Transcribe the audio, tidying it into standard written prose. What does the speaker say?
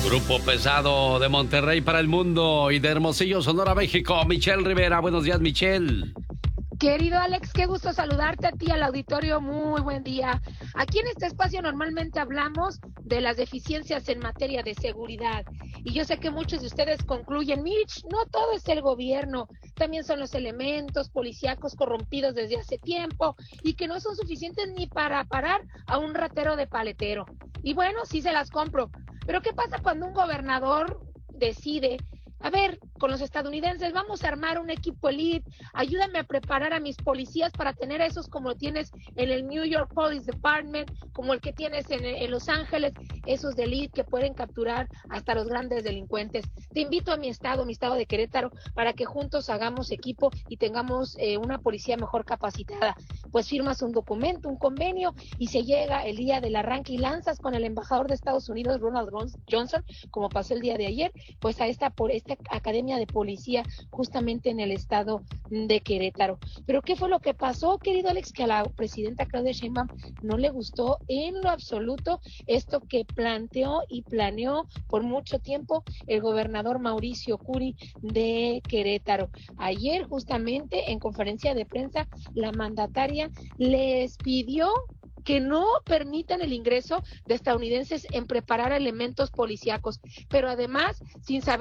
Grupo Pesado de Monterrey para el mundo y de Hermosillo, Sonora, México. Michelle Rivera, buenos días, Michelle. Querido Alex, qué gusto saludarte a ti, al auditorio, muy buen día. Aquí en este espacio normalmente hablamos de las deficiencias en materia de seguridad. Y yo sé que muchos de ustedes concluyen, Mitch, no todo es el gobierno, también son los elementos policíacos corrompidos desde hace tiempo y que no son suficientes ni para parar a un ratero de paletero. Y bueno, sí se las compro. Pero ¿qué pasa cuando un gobernador decide, a ver, con los estadounidenses, vamos a armar un equipo elite, ayúdame a preparar a mis policías para tener a esos como tienes en el New York Police Department, como el que tienes en Los Ángeles, esos de elite que pueden capturar hasta los grandes delincuentes? Te invito a mi estado de Querétaro, para que juntos hagamos equipo y tengamos una policía mejor capacitada. Pues firmas un documento, un convenio, y se llega el día del arranque y lanzas con el embajador de Estados Unidos, Ronald Johnson, como pasó el día de ayer, pues a esta academia de policía justamente en el estado de Querétaro. Pero ¿qué fue lo que pasó, querido Alex? Que a la presidenta Claudia Sheinbaum no le gustó en lo absoluto esto que planteó y planeó por mucho tiempo el gobernador Mauricio Curi de Querétaro. Ayer, justamente en conferencia de prensa, la mandataria les pidió que no permitan el ingreso de estadounidenses en preparar elementos policíacos, pero además sin saber